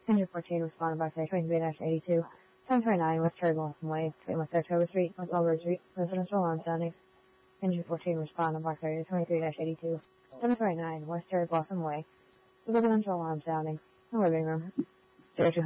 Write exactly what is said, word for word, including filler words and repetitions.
Engine fourteen responded by say twenty-three eighty-two. seven twenty-nine West Cherry Blossom Way, between West October Street, West Albert Street, residential alarm sounding. Engine fourteen responded by say twenty-three eighty-two. seven twenty-nine West Cherry Blossom Way, residential alarm sounding. The living room. zero two